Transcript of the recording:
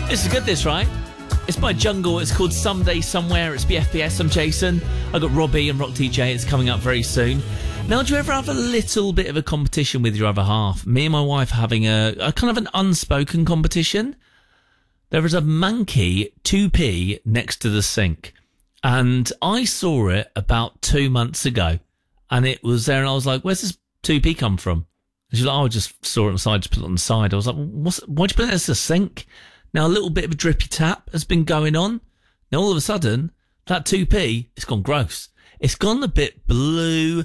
This is good, this, right? It's by Jungle. It's called Someday Somewhere. It's BFBS. I'm Jason. I got Robbie and Rock DJ. It's coming up very soon. Now, do you ever have a little bit of a competition with your other half? Me and my wife having a kind of an unspoken competition. There is a monkey 2p next to the sink. And I saw it about 2 months ago. And it was there and I was like, where's this 2p come from? And she's like, oh, I just saw it on the side, just put it on the side. I was like, why'd you put it as a sink? Now, a little bit of a drippy tap has been going on. Now, all of a sudden, that 2p, it's gone gross. It's gone a bit blue.